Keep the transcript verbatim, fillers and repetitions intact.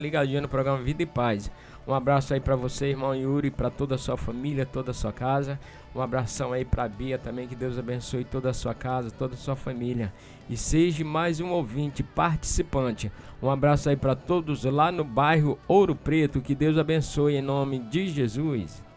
Ligadinho no programa Vida e Paz. Um abraço aí pra você, irmão Yuri, pra toda a sua família, toda a sua casa. Um abração aí pra Bia também, que Deus abençoe toda a sua casa, toda a sua família. E seja mais um ouvinte, participante. Um abraço aí pra todos lá no bairro Ouro Preto, que Deus abençoe em nome de Jesus.